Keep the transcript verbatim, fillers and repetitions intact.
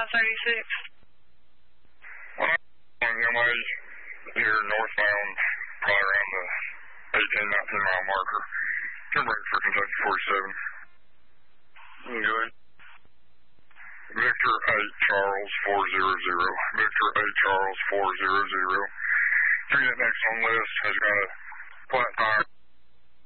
five thirty-six. Well, I'm on my here northbound, probably around the eighteen, nineteen mile marker. You're breaking for Kentucky forty-seven. Good. Victor eight Charles four zero zero. Victor eight Charles four zero zero. Three that next on list has got a flat tire.